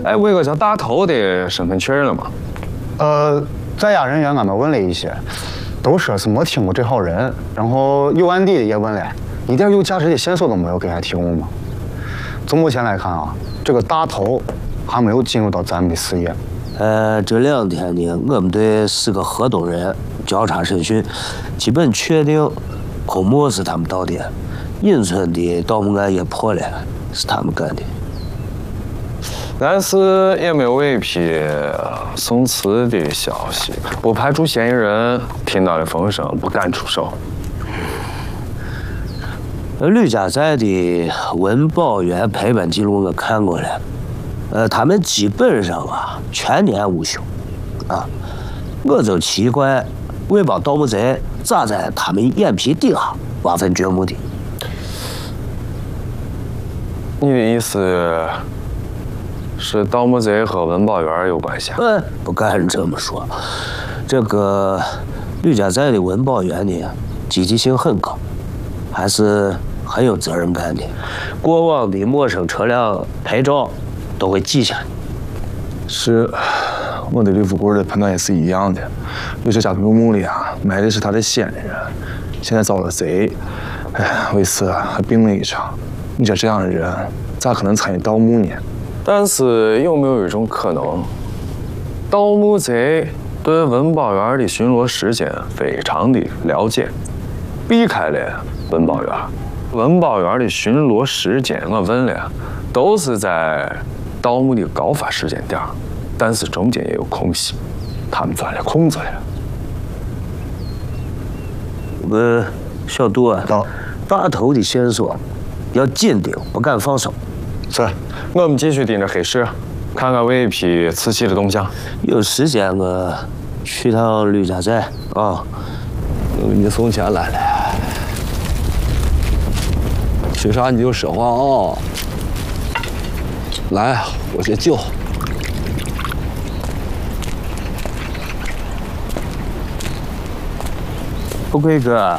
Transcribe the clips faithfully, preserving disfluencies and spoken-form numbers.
哎，伟哥，叫大头的身份确认了吗？ 呃，在押人员俺们问了一些，都说是没听过这号人，然后有案底的也问了，一点有价值的线索都没有给俺提供嘛。从目前来看啊，这个大头还没有进入到咱们的视野。 呃，这两天呢，我们对四个河东人交叉审讯，基本确定孔墨是他们盗的，隐村的盗墓案也破了，是他们干的。 但是也没有一批送词的消息，不排除嫌疑人听到了风声不敢出手。 吕家寨的文保员陪伴记录我看过了，呃，他们基本上啊全年无休，啊，我就奇怪，为帮盗墓贼咋在他们眼皮底下挖坟掘墓的？ 你的意思是盗墓贼和文保员有关系啊？ 嗯，不敢这么说。这个吕家寨的文保员呢，积极性很高，还是很有责任感的。过往的陌生车辆牌照都会记下来。 是，我对吕富贵的判断也是一样的。有这家坟墓里啊，埋的是他的先人，现在遭了贼，哎，为此还病了一场。你说这样的人，咋可能参与盗墓呢？ 但是有没有一种可能，盗墓贼对文保员的巡逻时间非常的了解，避开了文保员。文保员的巡逻时间，我问了，都是在盗墓的高发时间点，但是中间也有空隙，他们钻了空子了。 呃，小杜啊， 到大头的线索要紧盯，不敢放手。 是， 我们继续盯着黑市，看看魏批瓷器的动向。 有时间我去趟吕家寨啊， 我给你送钱来了，缺啥你就说话啊。来，我先救。 富贵哥。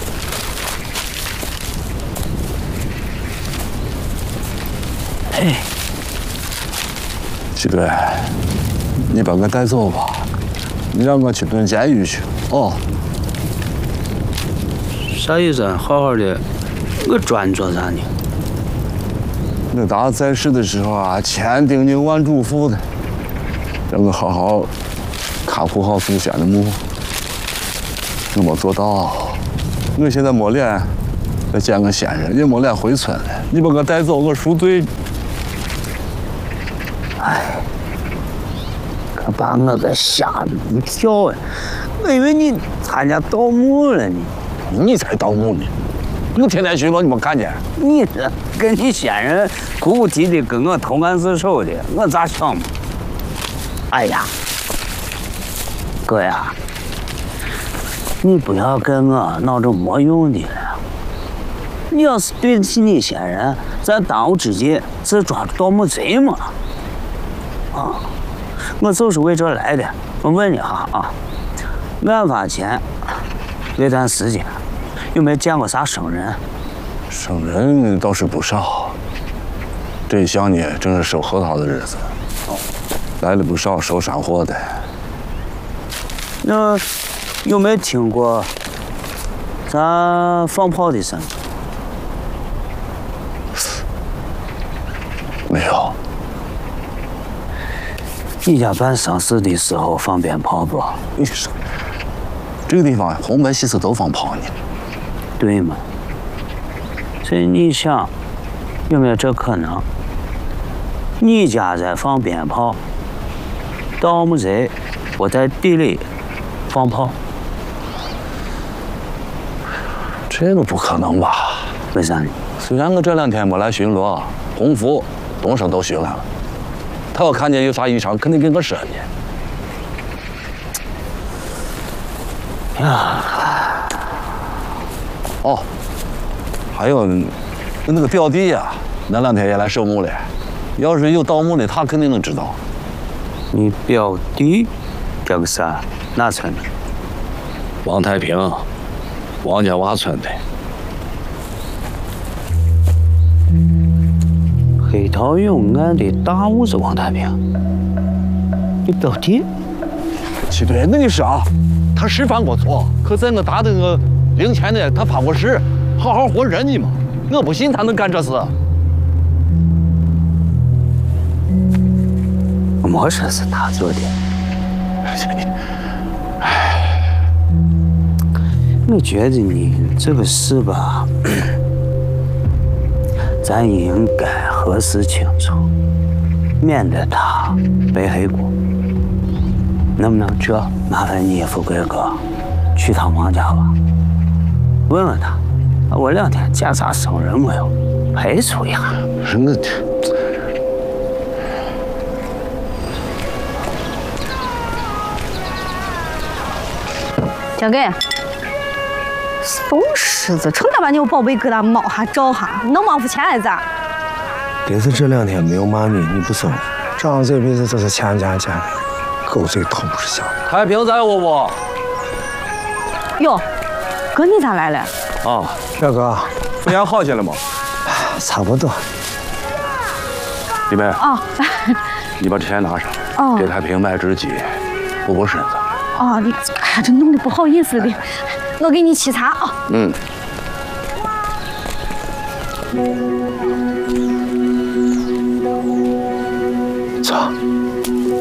哎， 徐队，你把我带走吧，你让我去蹲监狱去。哦， 啥意思？好好的，我抓你做啥呢？ 我打在世的时候啊，千叮咛万嘱咐的，让我好好看护好祖先的墓。我没做到，我现在没脸再见个先人，也没脸回村了。你把我带走，我赎罪。 哎，可把我给吓一跳啊！我以为你参加盗墓了呢。 你才盗墓呢！我天天巡逻，你没看见？ 你这跟你先人哭哭啼啼跟我同案自首的，我咋想嘛？哎呀，哥呀，你不要跟我闹这没用的了。你要是对得起你先人，咱当务之急是抓住盗墓贼嘛。啊，我就是为这来的。我问你哈啊，案发前那段时间有没有见过啥生人？ 生人倒是不少，这一想呢，正是收核桃的日子，来了不少收山货的。 那有没有听过咱放炮的声音？ 没有。 你家办丧事的时候放鞭炮不？ 你说这个地方红白喜事都放炮呢。 对吗？所以你想，有没有这可能？你家在放鞭炮，盗墓贼我在地里放炮， 这个不可能吧？ 为啥呢？ 虽然我这两天没来巡逻，洪福、东升都巡来了，他要看见有啥异常，肯定跟我说呢。 呀， 哦，还有那个表弟呀、啊，那两天也来守墓了。要是有盗墓的，他肯定能知道。 你表弟叫个啥？哪村的？ 王太平，王家洼村的。 黑桃用俺的大屋子王大兵，你到底？ 七队，那你是啊？他是犯过错，可在我大的我零前呢，他发过誓，好好活人呢嘛。我不信他能干这事。 我没说是他做的。我觉得呢，这个事吧，咱应该核实清楚，免得他背黑锅。能不能这麻烦你富贵哥去趟王家吧，问问他，我两天检查生人没有，排除一下。 是我。 小盖，怂狮子，成大半天我宝贝疙瘩猫哈找哈，能忙付钱还咋？ 就是这两天没有妈咪，你不生，长这辈子都是钱钱钱，狗嘴吐不是香。 太平在我不？ 哟，哥你咋来了？ 啊， 表哥， 不然好些了吗？ 差不多。 李梅， 哦， 你把这钱拿上， 哦给太平买只鸡，补补身子。 哦，你哎呀，这弄得不好意思的，我给你沏茶啊。 嗯。 走。